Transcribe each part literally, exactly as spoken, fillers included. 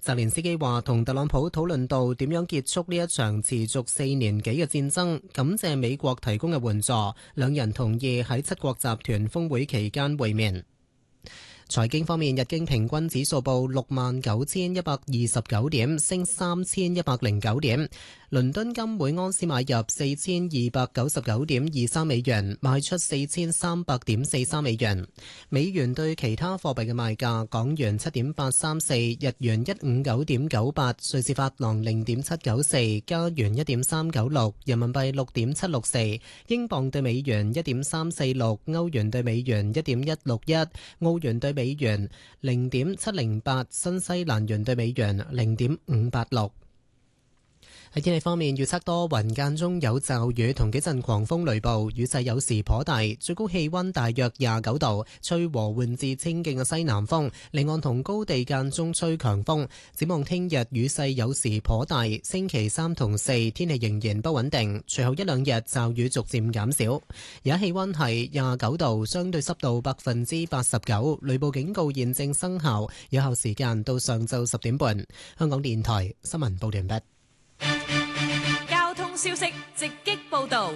澤連斯基話同特朗普討論到點樣結束呢一場持續四年幾嘅戰爭，感謝美國提供嘅援助，兩人同意喺七國集團峰會期間會面。財經方面，日經平均指數報六萬九千一百二十九點，升三千一百零九點。倫敦金每盎司買入四千二百九十九點二三美元，賣出四千三百點四三美元。美元對其他貨幣嘅賣價：港元七點八三四，日元一五九點九八，瑞士法郎零點七九四，加元一點三九六，人民幣六點七六四，英鎊對美元一點三四六，歐元對美元一點一六一，澳元對美元零點七零八，新西蘭元對美元零點五八六。喺天氣方面，預測多雲間中有驟雨同幾陣狂風雷暴，雨勢有時頗大，最高氣溫大約廿九度，吹和緩至清勁嘅西南風，離岸同高地間中吹強風。展望聽日雨勢有時頗大，星期三同四天氣仍然不穩定，隨後一兩日驟雨逐漸減少。而家氣溫係廿九度，相對濕度百分之八十九，雷暴警告現正生效，有效時間到上晝十點半。香港電台新聞報完畢。 交通消息直擊報道。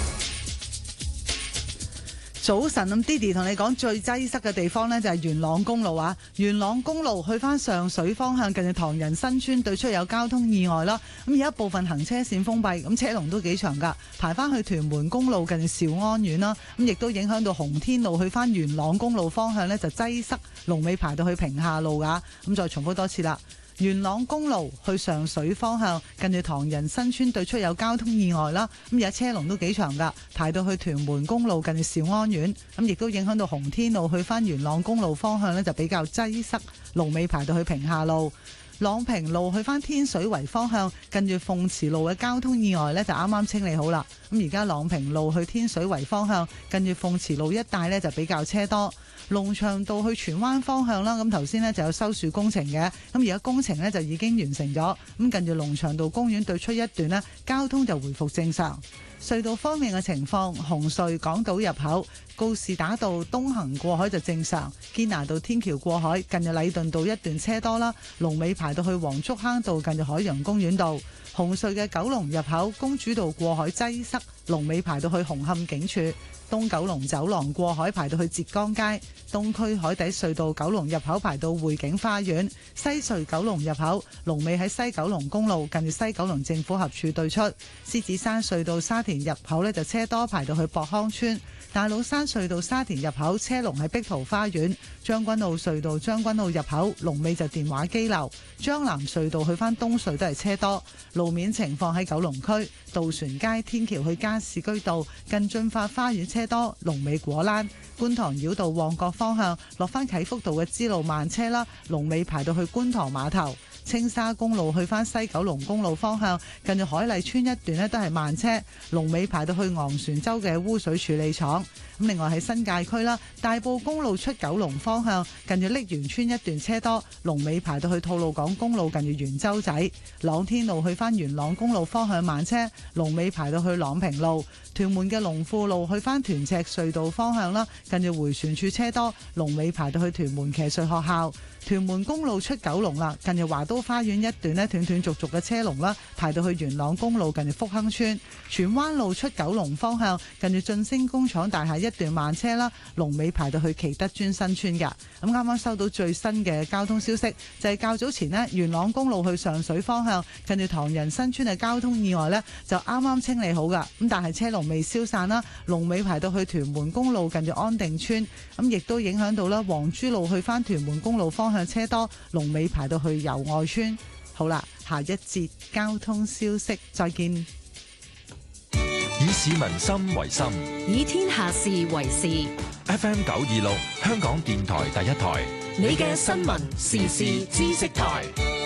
早晨，咁 Didi 同你講最擠塞嘅地方呢，就係元朗公路啊！元朗公路去翻上水方向，近住唐人新村對出有交通意外啦。咁而家部分行車線封閉，咁車龍都幾長噶，排翻去屯門公路近住兆安苑啦。咁亦都影響到洪天路去翻元朗公路方向呢，就擠塞，龍尾排到去屏廈路噶。咁再重複多次啦。元朗公路去上水方向，近住唐人新村對出有交通意外啦。咁而家車龍都幾長噶，排到去屯門公路近住兆安苑。咁亦都影響到洪天路去翻元朗公路方向呢，就比較擠塞，龍尾排到去屏廈路。朗屏路去翻天水圍方向，近住鳳池路嘅交通意外呢，就啱啱清理好啦。咁而家朗屏路去天水圍方向，近住鳳池路一帶呢，就比較車多。龍翔道去荃灣方向啦，咁頭先呢就有修樹工程嘅，咁而家工程呢就已經完成咗。咁近住龍翔道公園對出一段呢，交通就回復正常。隧道方面嘅情況，紅隧港島入口告士打道東行過海就正常，堅拿道天橋過海近住禮頓道一段車多啦，龍尾排到去黃竹坑道近住海洋公園道。紅隧嘅九龍入口公主道過海擠塞，龍尾排到去紅磡警署。東九龍走廊過海排到去浙江街，東區海底隧道九龍入口排到匯景花園，西隧九龍入口龍尾喺西九龍公路近住西九龍政府合署對出，獅子山隧道沙田入口呢就車多排到去博康村，大老山隧道沙田入口車龍喺碧桃花園，將軍澳隧道將軍澳入口龍尾就電話機樓，將南隧道去返東隧都係車多。路面情況喺九龍區渡船街天橋去加士居道近駿發花園車多，龍尾果欄。觀塘繞道旺角方向落返啟福道嘅支路慢車啦，龍尾排到去觀塘碼頭。青沙公路去返西九龍公路方向，近住海麗村一段呢都係慢車，龍尾排到去昂船洲嘅污水處理廠。咁另外喺新界區啦，大埔公路出九龍方向，近住瀝源村一段車多，龍尾排到去吐露港公路近住元洲仔。朗天路去返元朗公路方向慢車，龍尾排到去朗屏路。屯門嘅龍富路去返屯赤隧道方向啦，近住迴旋處車多，龍尾排到去屯門騎術學校。屯門公路出九龍啦，近住華都花園一段呢斷斷續續嘅車龍啦，排到去元朗公路近住福亨村。荃灣路出九龍方向，近住晉星工廠大廈一段慢車啦，龍尾排到去祈德邨新村㗎。咁啱啱收到最新嘅交通消息，就係較早前呢元朗公路去上水方向，近住唐人新村嘅交通意外呢，就啱啱清理好㗎。咁但係車龍未消散啦，龍尾排到去屯門公路近住安定村，咁亦都影響到啦黃珠路去返屯門公路方向車多，龍尾排到去油外村。好啦，下一節交通消息再見。 以市民心為心， 以天下事為事。 F M 九二六香港電台第一台， 你嘅新聞時事知識台。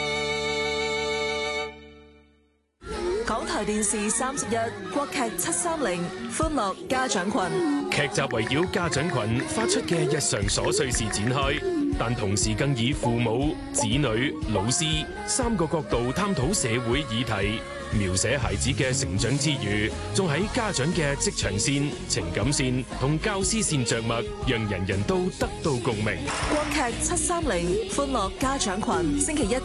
港台電視三十一國劇七三零歡樂家長群， 劇集圍繞家長群發出嘅日常瑣碎事展開，但同時更以父母、子女、老師三個角度探討社會議題，描寫孩子嘅成長之餘，仲喺家長嘅職場線、情感線同教師線着墨，讓人人都得到共鳴。 國劇七三零歡樂家長群，星期一